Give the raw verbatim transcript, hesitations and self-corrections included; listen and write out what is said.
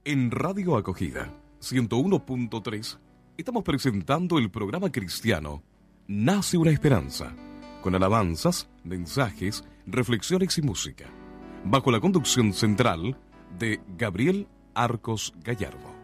En Radio Acogida ciento uno punto tres estamos presentando el programa cristiano Nace una Esperanza, con alabanzas, mensajes, reflexiones y música, bajo la conducción central de Gabriel Arcos Gallardo.